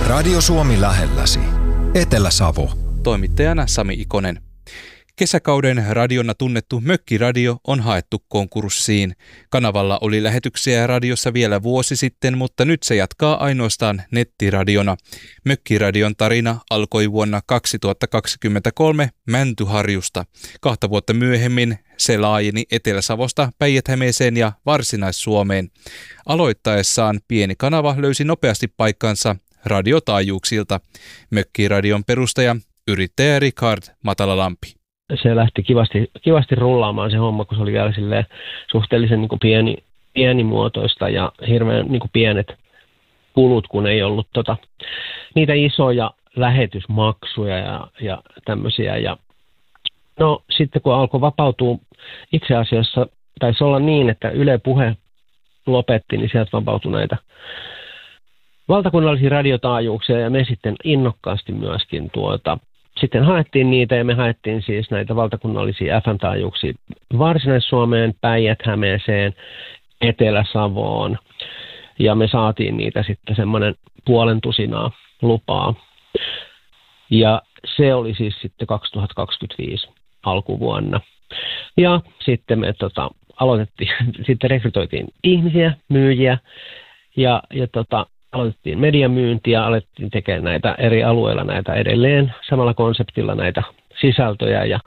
Radio Suomi lähelläsi. Etelä-Savo. Toimittajana Sami Ikonen. Kesäkauden radiona tunnettu Mökkiradio on haettu konkurssiin. Kanavalla oli lähetyksiä radiossa vielä vuosi sitten, mutta nyt se jatkaa ainoastaan nettiradiona. Mökkiradion tarina alkoi vuonna 2023 Mäntyharjusta. 2 vuotta myöhemmin se laajeni Etelä-Savosta Päijät-Hämeeseen ja Varsinais-Suomeen. Aloittaessaan pieni kanava löysi nopeasti paikkansa radiotaajuuksilta. Mökkiradion perustaja, yrittäjä Richard Matalalampi. Se lähti kivasti rullaamaan se homma, kun se oli vielä suhteellisen niin kuin pienimuotoista ja hirveän niin kuin pienet kulut, kun ei ollut niitä isoja lähetysmaksuja ja tämmöisiä. Ja no sitten kun alkoi vapautua, itse asiassa taisi olla niin, että Yle Puhe lopetti, niin sieltä vapautui näitä valtakunnallisia radiotaajuuksia ja me sitten innokkaasti myöskin sitten haettiin niitä ja me haettiin siis näitä valtakunnallisia FM-taajuuksia Varsinais-Suomeen, Päijät-Hämeeseen, Etelä-Savoon ja me saatiin niitä sitten semmoinen 500 lupaa. Ja se oli siis sitten 2025 alkuvuonna. Ja sitten me aloitettiin, sitten rekrytoitiin ihmisiä, myyjiä ja aloitettiin mediamyyntiä, alettiin tekemään näitä eri alueilla näitä edelleen samalla konseptilla näitä sisältöjä ja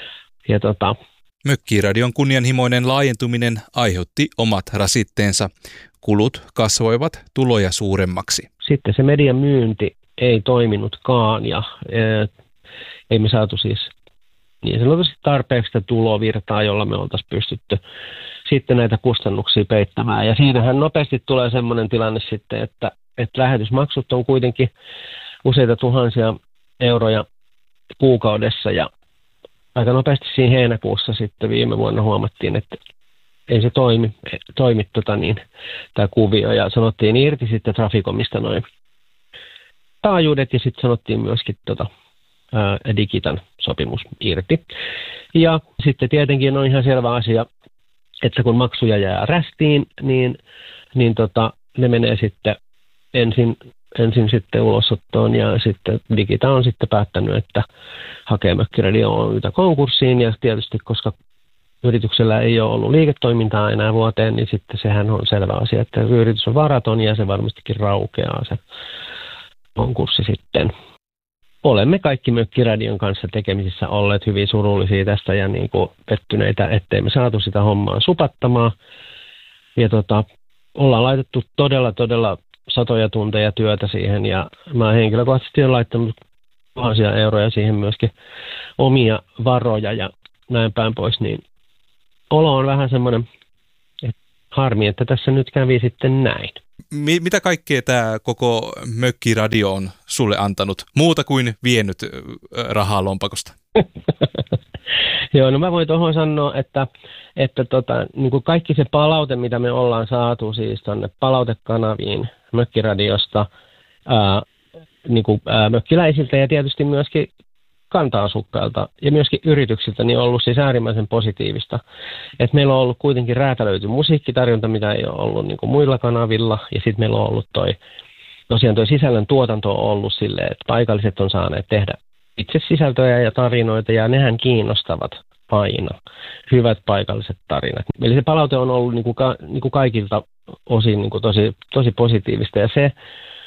Mökkiradion kunnianhimoinen laajentuminen aiheutti omat rasitteensa. Kulut kasvoivat tuloja suuremmaksi. Sitten se mediamyynti ei toiminutkaan ja ei me saatu siis niin sanotusti tarpeeksi tulovirtaa, jolla me oltaisiin pystytty sitten näitä kustannuksia peittämään. Ja siinähän nopeasti tulee semmoinen tilanne sitten, että lähetysmaksut on kuitenkin useita tuhansia euroja kuukaudessa. Ja aika nopeasti siinä heinäkuussa sitten viime vuonna huomattiin, että ei se toimi tämä kuvio. Ja sanottiin irti sitten Traficomista noin taajuudet ja sitten sanottiin myöskin Digitan sopimus irti. Ja sitten tietenkin on ihan selvä asia, että kun maksuja jää rästiin, niin ne menee sitten ensin sitten ulosottoon ja sitten Digita on sitten päättänyt, että hakee Mökkiradio Oy:tä konkurssiin ja tietysti koska yrityksellä ei ole ollut liiketoimintaa enää vuoteen, niin sitten sehän on selvä asia, että yritys on varaton ja se varmastikin raukeaa se konkurssi sitten. Olemme kaikki Mökkiradion kanssa tekemisissä olleet hyvin surullisia tästä ja niin kuin pettyneitä, ettei me saatu sitä hommaa supattamaan. Ja ollaan laitettu todella satoja tunteja työtä siihen ja mä henkilökohtaisesti olen laittanut tuhansia euroja siihen myöskin omia varoja ja näin päin pois. Niin olo on vähän semmoinen, että harmi, että tässä nyt kävi sitten näin. Mitä kaikkea tämä koko Mökkiradio on sulle antanut, muuta kuin vienyt rahaa lompakosta? Joo, no mä voin tuohon sanoa, että niin kuin kaikki se palaute, mitä me ollaan saatu siis tuonne palautekanaviin Mökkiradiosta, niin kuin mökkiläisiltä ja tietysti myöskin kanta-asukkailta ja myöskin yrityksiltä, niin on ollut siis äärimmäisen positiivista. Et meillä on ollut kuitenkin räätälöity musiikkitarjonta, mitä ei ole ollut niin kuin muilla kanavilla, ja sitten meillä on ollut tosiaan toi sisällön tuotanto on ollut silleen, että paikalliset on saaneet tehdä itse sisältöjä ja tarinoita, ja nehän kiinnostavat aina. Hyvät paikalliset tarinat. Eli se palaute on ollut niin kuin kaikilta osin niin kuin tosi positiivista, ja se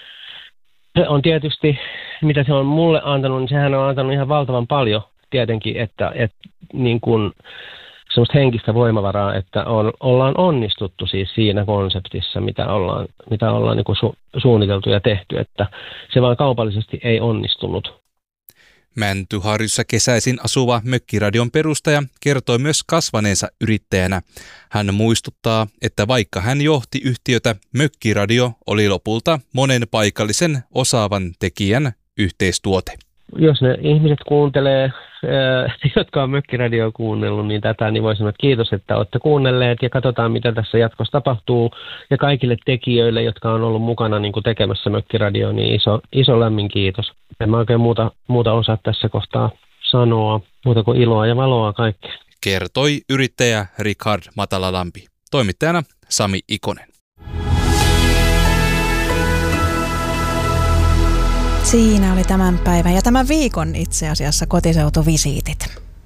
on tietysti, mitä se on mulle antanut, niin sehän on antanut ihan valtavan paljon tietenkin, että niin kuin semmoista henkistä voimavaraa, että ollaan onnistuttu siis siinä konseptissa, mitä ollaan niin kuin suunniteltu ja tehty, että se vaan kaupallisesti ei onnistunut. Mäntyharjussa kesäisin asuva Mökkiradion perustaja kertoi myös kasvaneensa yrittäjänä. Hän muistuttaa, että vaikka hän johti yhtiötä, Mökkiradio oli lopulta monen paikallisen osaavan tekijän yhteistuote. Jos ne ihmiset kuuntelee, jotka on Mökkiradioa kuunnellut, niin tätä, niin voi sanoa, että kiitos, että olette kuunnelleet ja katsotaan, mitä tässä jatkossa tapahtuu. Ja kaikille tekijöille, jotka on ollut mukana niin kuin tekemässä Mökkiradioa, niin iso lämmin kiitos. En mä oikein muuta osaa tässä kohtaa sanoa, muuta kuin iloa ja valoa kaikkea. Kertoi yrittäjä Richard Matalalampi. Toimittajana Sami Ikonen. Siinä oli tämän päivän ja tämän viikon itse asiassa kotiseutuvisiitit.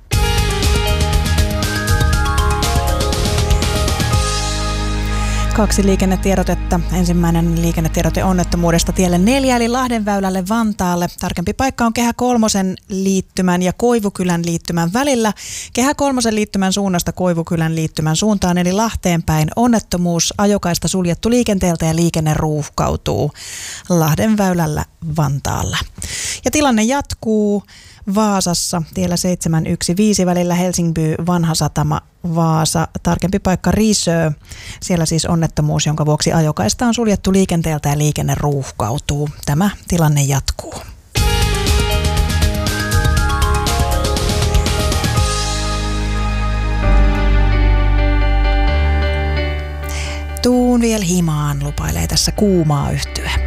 Kaksi liikennetiedotetta. Ensimmäinen liikennetiedote onnettomuudesta tielle 4 eli Lahdenväylälle Vantaalle. Tarkempi paikka on Kehä kolmosen liittymän ja Koivukylän liittymän välillä. Kehä kolmosen liittymän suunnasta Koivukylän liittymän suuntaan eli Lahteen päin onnettomuus. Ajokaista suljettu liikenteeltä ja liikenne ruuhkautuu Lahdenväylällä Vantaalla. Ja tilanne jatkuu Vaasassa tiellä 715 välillä Helsingby Vanha Satama Vaasa, tarkempi paikka Risö. Siellä siis onnettomuus, jonka vuoksi ajokaista on suljettu liikenteeltä ja liikenne ruuhkautuu. Tämä tilanne jatkuu. Tuun vielä himaan, lupailee tässä kuumaa yhtye.